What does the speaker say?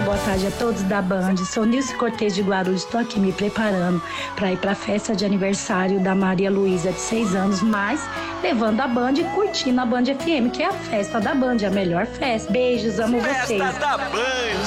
boa tarde a todos da Band. Sou Nilce Cortez de Guarulhos, estou aqui me preparando para ir para a festa de aniversário da Maria Luísa, de 6 anos, mas levando a Band e curtindo a Band FM, que é a festa da Band, a melhor festa. Beijos, amo vocês. Festa da Band.